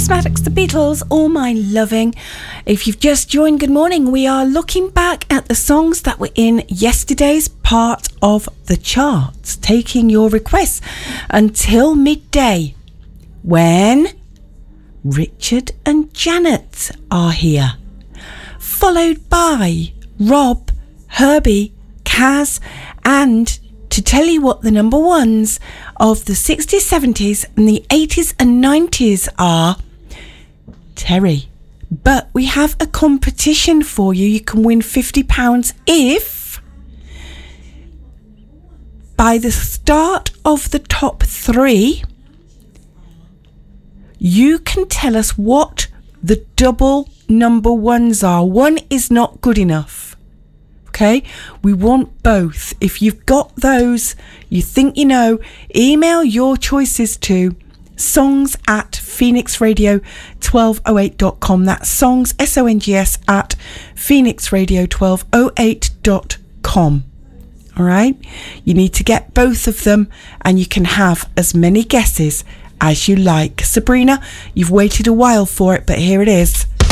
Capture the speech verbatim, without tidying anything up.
Chris Maddox, The Beatles, All My Loving. If you've just joined, good morning. We are looking back at the songs that were in yesterday's part of the charts, taking your requests until midday, when Richard and Janet are here, followed by Rob, Herbie, Kaz, and to tell you what the number ones of the sixties, seventies and the eighties and nineties are, Terry. But we have a competition for you. You can win fifty pounds if by the start of the top three you can tell us what the double number ones are. One is not good enough. Okay, we want both. If you've got those, you think you know, email your choices to songs at phoenix radio twelve oh eight dot com. That's songs, S O N G S, at phoenix radio twelve oh eight dot com. All right, you need to get both of them and you can have as many guesses as you like. Sabrina, you've waited a while for it, but here it is.